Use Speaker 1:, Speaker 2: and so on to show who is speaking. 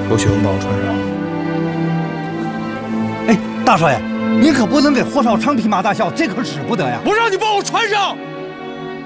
Speaker 1: 有血，你帮我穿上。
Speaker 2: 哎，大帅，你可不能给霍少昌披麻戴孝，这可使不得呀！
Speaker 1: 我让你帮我穿上。